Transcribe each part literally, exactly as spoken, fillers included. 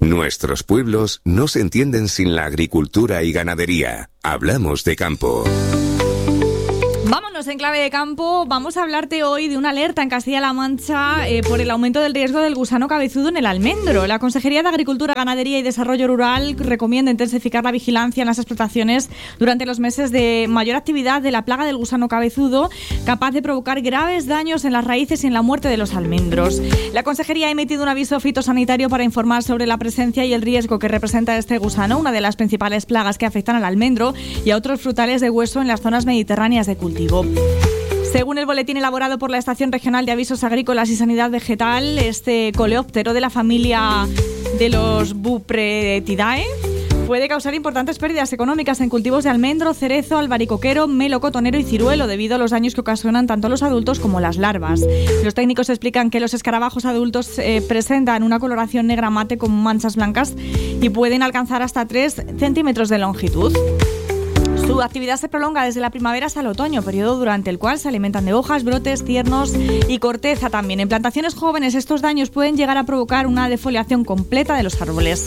Nuestros pueblos no se entienden sin la agricultura y ganadería. Hablamos de campo. Vámonos en clave de campo. Vamos a hablarte hoy de una alerta en Castilla-La Mancha eh, por el aumento del riesgo del gusano cabezudo en el almendro. La Consejería de Agricultura, Ganadería y Desarrollo Rural recomienda intensificar la vigilancia en las explotaciones durante los meses de mayor actividad de la plaga del gusano cabezudo, capaz de provocar graves daños en las raíces y en la muerte de los almendros. La Consejería ha emitido un aviso fitosanitario para informar sobre la presencia y el riesgo que representa este gusano, una de las principales plagas que afectan al almendro y a otros frutales de hueso en las zonas mediterráneas de cultivo. Según el boletín elaborado por la Estación Regional de Avisos Agrícolas y Sanidad Vegetal, este coleóptero de la familia de los Bupretidae puede causar importantes pérdidas económicas en cultivos de almendro, cerezo, albaricoquero, melocotonero y ciruelo, debido a los daños que ocasionan tanto los adultos como las larvas. Los técnicos explican que los escarabajos adultos eh, presentan una coloración negra mate con manchas blancas y pueden alcanzar hasta tres centímetros de longitud. Su actividad se prolonga desde la primavera hasta el otoño, periodo durante el cual se alimentan de hojas, brotes, tiernos y corteza también. En plantaciones jóvenes estos daños pueden llegar a provocar una defoliación completa de los árboles.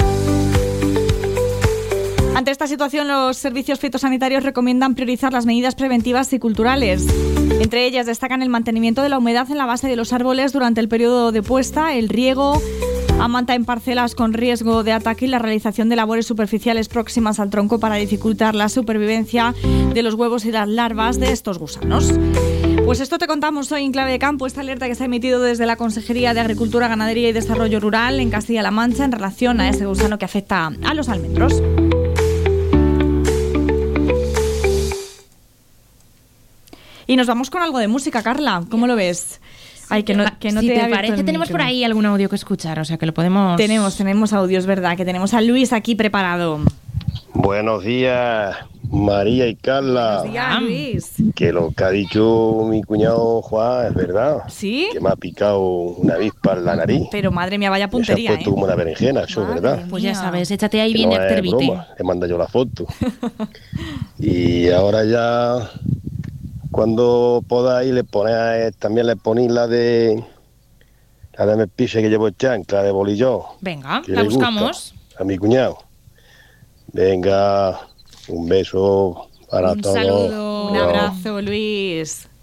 Ante esta situación, los servicios fitosanitarios recomiendan priorizar las medidas preventivas y culturales. Entre ellas destacan el mantenimiento de la humedad en la base de los árboles durante el periodo de puesta, el riego a manta en parcelas con riesgo de ataque y la realización de labores superficiales próximas al tronco para dificultar la supervivencia de los huevos y las larvas de estos gusanos. Pues esto te contamos hoy en Clave de Campo, esta alerta que se ha emitido desde la Consejería de Agricultura, Ganadería y Desarrollo Rural en Castilla-La Mancha en relación a ese gusano que afecta a los almendros. Y nos vamos con algo de música, Carla. ¿Cómo lo ves? Ay, que no, que no si te, te parece, tenemos por ahí algún audio que escuchar, o sea que lo podemos... Tenemos, tenemos audios, ¿verdad? Que tenemos a Luis aquí preparado. Buenos días, María y Carla. Buenos días, Luis. Que lo que ha dicho mi cuñado Juan es verdad. ¿Sí? Que me ha picado una avispa en la nariz. Pero madre mía, vaya puntería, se ha puesto ¿eh? como una berenjena, eso es verdad. Pues ya sabes, échate ahí Que bien no de es Actervite. broma, le manda yo la foto. Y ahora ya, cuando podáis, le ponéis, también le ponéis la de... La de Mespiche que llevo chancla de bolillón. Venga, que la le gusta buscamos. A mi cuñado. Venga, un beso para Un todos. saludo. Un abrazo, Luis.